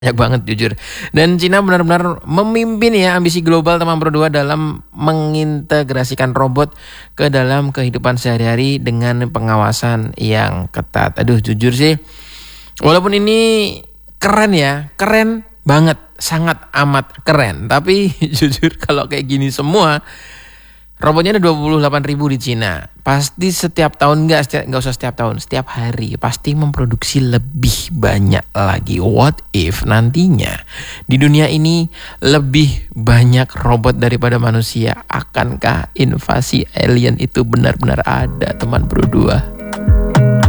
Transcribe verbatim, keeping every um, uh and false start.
Banyak banget jujur. Dan Cina benar-benar memimpin ya ambisi global teman berdua dalam mengintegrasikan robot ke dalam kehidupan sehari-hari dengan pengawasan yang ketat. Aduh jujur sih, walaupun ini keren ya, keren banget, sangat amat keren. Tapi jujur kalau kayak gini semua, robotnya ada dua puluh delapan ribu di Cina. Pasti setiap tahun, enggak, setiap, enggak usah setiap tahun, setiap hari pasti memproduksi lebih banyak lagi. What if nantinya di dunia ini lebih banyak robot daripada manusia? Akankah invasi alien itu benar-benar ada, teman berdua?